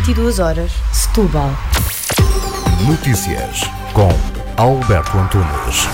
22 horas, Setúbal. Notícias com Alberto Antunes.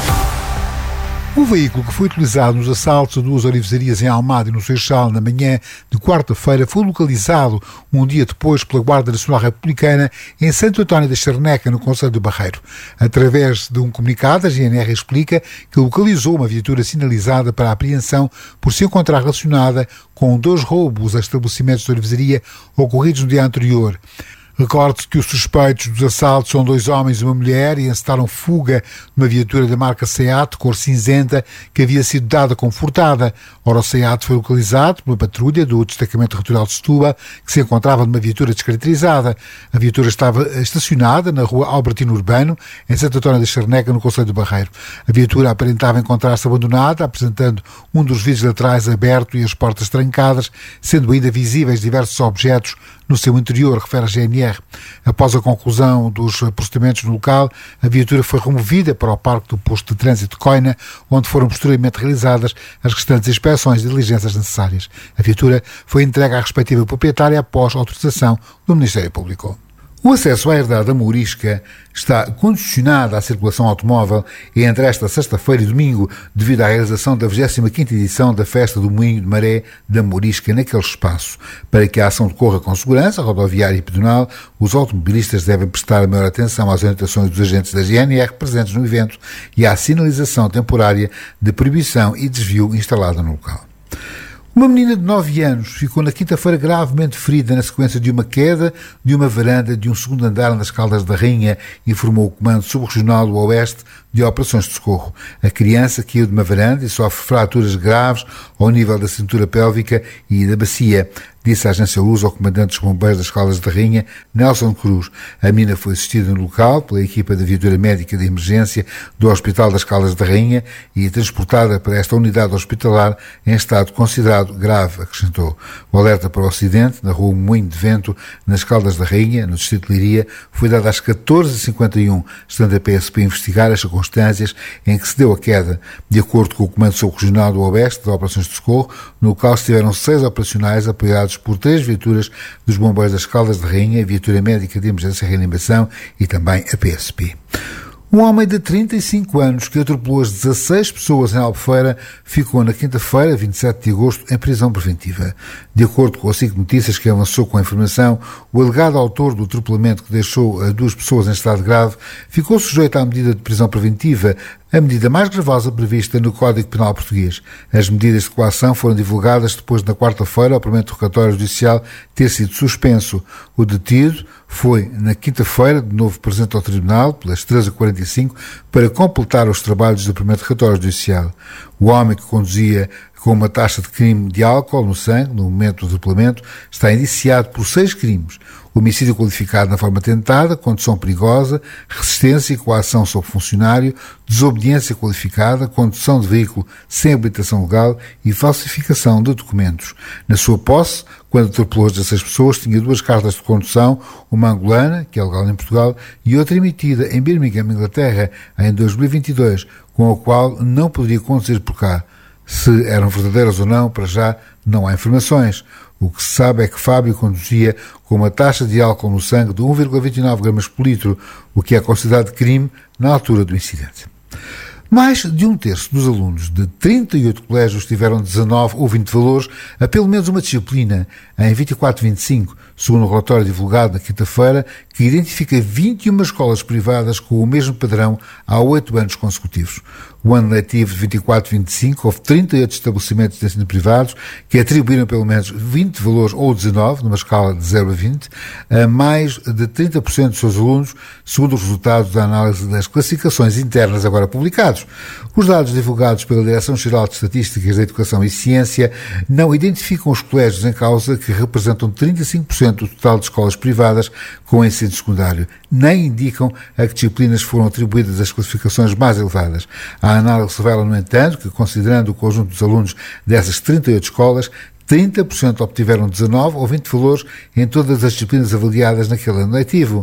O veículo que foi utilizado nos assaltos a duas orivesarias em Almada e no Seixal na manhã de quarta-feira foi localizado um dia depois pela Guarda Nacional Republicana em Santo António da Charneca, no concelho do Barreiro. Através de um comunicado, a GNR explica que localizou uma viatura sinalizada para a apreensão por se encontrar relacionada com 2 roubos a estabelecimentos de orivesaria ocorridos no dia anterior. Recorde-se que os suspeitos dos assaltos são 2 homens e uma mulher e encetaram fuga numa viatura da marca Seat, cor cinzenta, que havia sido dada como furtada. Ora, o Seat foi localizado por uma patrulha do Destacamento Territorial de Setúbal, que se encontrava numa viatura descaracterizada. A viatura estava estacionada na rua Albertino Urbano, em Santo António da Charneca, no concelho do Barreiro. A viatura aparentava encontrar-se abandonada, apresentando um dos vidros laterais aberto e as portas trancadas, sendo ainda visíveis diversos objetos no seu interior, refere a GNR. Após a conclusão dos procedimentos no local, a viatura foi removida para o Parque do Posto de Trânsito de Coina, onde foram posteriormente realizadas as restantes inspeções e diligências necessárias. A viatura foi entregue à respectiva proprietária após autorização do Ministério Público. O acesso à herdade da Mourisca está condicionado à circulação automóvel entre esta sexta-feira e domingo, devido à realização da 25ª edição da Festa do Moinho de Maré da Mourisca naquele espaço. Para que a ação decorra com segurança rodoviária e pedonal, os automobilistas devem prestar a maior atenção às orientações dos agentes da GNR presentes no evento e à sinalização temporária de proibição e desvio instalada no local. Uma menina de 9 anos ficou na quinta-feira gravemente ferida na sequência de uma queda de uma varanda de um segundo andar nas Caldas da Rainha, informou o Comando Subregional do Oeste de Operações de Socorro. A criança caiu de uma varanda e sofre fraturas graves ao nível da cintura pélvica e da bacia, disse a Agência Luz ao comandante dos bombeiros das Caldas da Rainha, Nelson Cruz. A menina foi assistida no local pela equipa da viatura médica de emergência do Hospital das Caldas da Rainha e transportada para esta unidade hospitalar em estado considerado grave, acrescentou. O alerta para o acidente na rua Moinho de Vento, nas Caldas da Rainha, no distrito de Leiria, foi dado às 14h51, estando a PSP a investigar as circunstâncias em que se deu a queda. De acordo com o Comando Subregional do Oeste de Operações de Socorro, no local estiveram 6 operacionais apoiados por 3 viaturas dos bombeiros das Caldas de Rainha, a viatura médica de emergência e reanimação e também a PSP. Um homem de 35 anos que atropelou as 16 pessoas em Albufeira ficou na quinta-feira, 27 de agosto, em prisão preventiva. De acordo com a SIC Notícias, que avançou com a informação, o alegado autor do atropelamento que deixou 2 pessoas em estado grave ficou sujeito à medida de prisão preventiva, a medida mais gravosa prevista no Código Penal Português. As medidas de coação foram divulgadas depois de, na quarta-feira, o primeiro interrogatório judicial ter sido suspenso. O detido foi, na quinta-feira, de novo presente ao Tribunal, pelas 13h45, para completar os trabalhos do primeiro interrogatório judicial. O homem que conduzia com uma taxa de crime de álcool no sangue, no momento do atropelamento, está indiciado por 6 crimes. Homicídio qualificado na forma tentada, condução perigosa, resistência e coação sobre funcionário, desobediência qualificada, condução de veículo sem habilitação legal e falsificação de documentos. Na sua posse, quando atropelou as 16 pessoas, tinha 2 cartas de condução, uma angolana, que é legal em Portugal, e outra emitida em Birmingham, Inglaterra, em 2022, com a qual não poderia conduzir por cá. Se eram verdadeiras ou não, para já não há informações. O que se sabe é que Fábio conduzia com uma taxa de álcool no sangue de 1,29 gramas por litro, o que é considerado crime na altura do incidente. Mais de 1/3 dos alunos de 38 colégios tiveram 19 ou 20 valores a pelo menos uma disciplina em 24-25, segundo o relatório divulgado na quinta-feira, que identifica 21 escolas privadas com o mesmo padrão há 8 anos consecutivos. O ano letivo de 24-25 houve 38 estabelecimentos de ensino privados que atribuíram pelo menos 20 valores ou 19, numa escala de 0 a 20, a mais de 30% dos seus alunos, segundo os resultados da análise das classificações internas agora publicados. Os dados divulgados pela Direção-Geral de Estatísticas da Educação e Ciência não identificam os colégios em causa, que representam 35% do total de escolas privadas com ensino secundário, nem indicam a que disciplinas foram atribuídas as classificações mais elevadas. A análise revela, no entanto, que, considerando o conjunto dos alunos dessas 38 escolas, 30% obtiveram 19 ou 20 valores em todas as disciplinas avaliadas naquele ano letivo.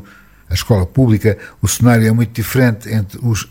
A escola pública, o cenário é muito diferente. Entre os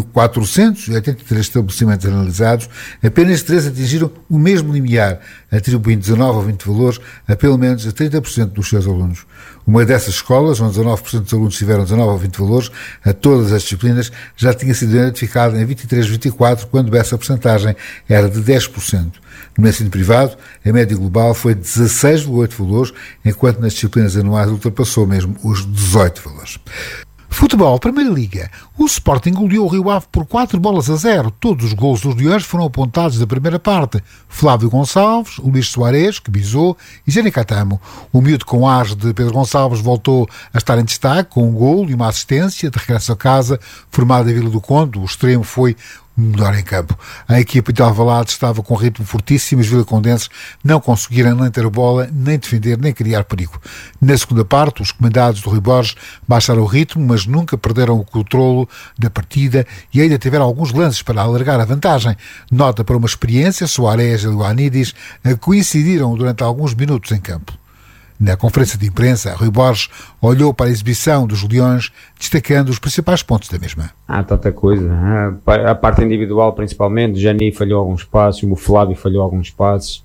483 estabelecimentos analisados, apenas 3 atingiram o mesmo limiar, atribuindo 19 ou 20 valores a pelo menos a 30% dos seus alunos. Uma dessas escolas, onde 19% dos alunos tiveram 19 ou 20 valores a todas as disciplinas, já tinha sido identificada em 23-24, quando essa percentagem era de 10%. No ensino privado, a média global foi de 16,8 valores, enquanto nas disciplinas anuais ultrapassou mesmo os 18 valores. Futebol, Primeira Liga. O Sporting goleou o Rio Ave por 4-0. Todos os gols dos Leões foram apontados da primeira parte. Flávio Gonçalves, Luís Soares, que bisou, e Jenny Catamo. O miúdo com ares de Pedro Gonçalves voltou a estar em destaque, com um golo e uma assistência de regresso a casa, formado em Vila do Conde. O extremo foi melhor em campo. A equipa de Alvalade estava com ritmo fortíssimo, os vilacondenses não conseguiram nem ter a bola, nem defender, nem criar perigo. Na segunda parte, os comandados do Rui Borges baixaram o ritmo, mas nunca perderam o controlo da partida e ainda tiveram alguns lances para alargar a vantagem. Nota para uma experiência, Soares e Ioannidis coincidiram durante alguns minutos em campo. Na conferência de imprensa, Rui Borges olhou para a exibição dos Leões, destacando os principais pontos da mesma. Há tanta coisa. A parte individual, principalmente, o Jani falhou alguns passos, o Flávio falhou alguns passos,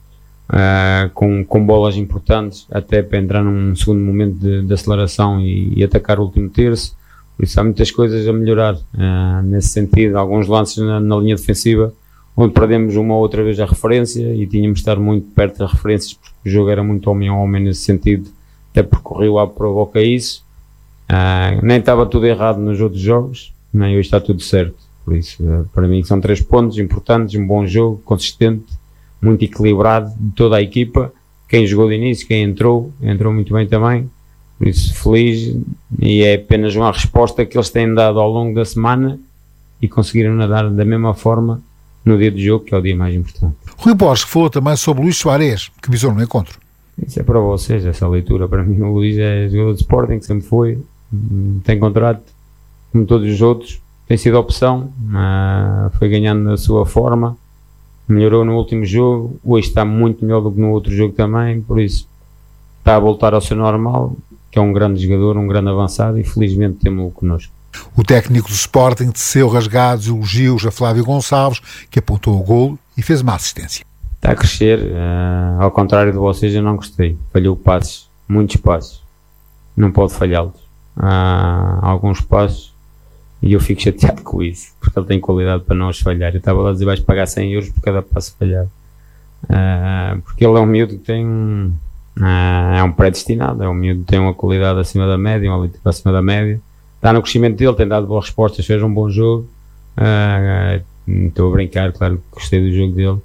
com bolas importantes, até para entrar num segundo momento de aceleração e atacar o último terço. Por isso há muitas coisas a melhorar nesse sentido. Alguns lances na linha defensiva, onde perdemos uma ou outra vez a referência e tínhamos de estar muito perto das referências, porque o jogo era muito homem a homem nesse sentido, até porque o Rio Ave provoca isso. Nem estava tudo errado nos outros jogos, nem hoje está tudo certo. Por isso, para mim são 3 pontos importantes, um bom jogo, consistente, muito equilibrado de toda a equipa. Quem jogou de início, quem entrou muito bem também. Por isso, feliz, e é apenas uma resposta que eles têm dado ao longo da semana e conseguiram nadar da mesma forma no dia do jogo, que é o dia mais importante. Rui Borges falou também sobre Luís Soares, que visou no encontro. Isso é para vocês, essa leitura. Para mim, o Luís é jogador de Sporting, que sempre foi, tem contrato, como todos os outros, tem sido opção, foi ganhando a sua forma, melhorou no último jogo, hoje está muito melhor do que no outro jogo também, por isso está a voltar ao seu normal, que é um grande jogador, um grande avançado, e felizmente temos-o connosco. O técnico do Sporting teceu rasgados elogios a Flávio Gonçalves, que apontou o golo e fez uma assistência. Está a crescer, ao contrário de vocês, eu não gostei. Falhou passos, muitos passos. Não pode falhá-los. Alguns passos, e eu fico chateado com isso, porque ele tem qualidade para não os falhar. Eu estava lá a dizer, vais pagar 100 euros por cada passo falhado. Porque ele é um miúdo que tem é um predestinado, é um miúdo que tem uma qualidade acima da média, uma leitura acima da média. Está no crescimento dele, tem dado boas respostas, fez um bom jogo. Estou a brincar, claro que gostei do jogo dele,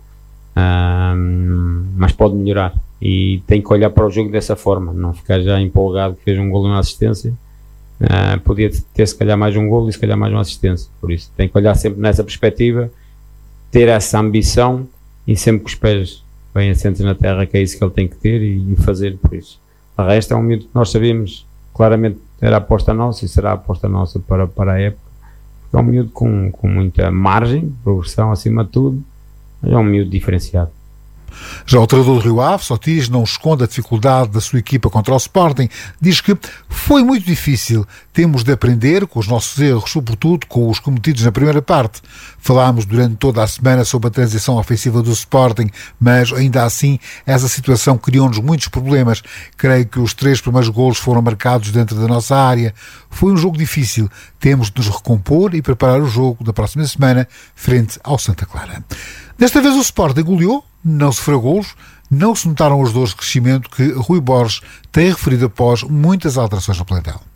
mas pode melhorar e tem que olhar para o jogo dessa forma, não ficar já empolgado que fez um golo e uma assistência. Podia ter se calhar mais um golo e se calhar mais uma assistência, por isso tem que olhar sempre nessa perspectiva, ter essa ambição e sempre com os pés bem assentes na terra, que é isso que ele tem que ter e fazer. Por isso, o resto é um miúdo que nós sabíamos claramente era a aposta nossa e será a aposta nossa para a época. É um miúdo com muita margem, progressão acima de tudo, mas é um miúdo diferenciado. Já o treinador do Rio Ave, Sotis, não esconde a dificuldade da sua equipa contra o Sporting. Diz que foi muito difícil. Temos de aprender com os nossos erros, sobretudo com os cometidos na primeira parte. Falámos durante toda a semana sobre a transição ofensiva do Sporting, mas ainda assim essa situação criou-nos muitos problemas. Creio que os 3 primeiros golos foram marcados dentro da nossa área. Foi um jogo difícil. Temos de nos recompor e preparar o jogo da próxima semana frente ao Santa Clara. Desta vez o Sporting goleou, não sofreu golos, não se notaram as dores de crescimento que Rui Borges tem referido após muitas alterações no plantel.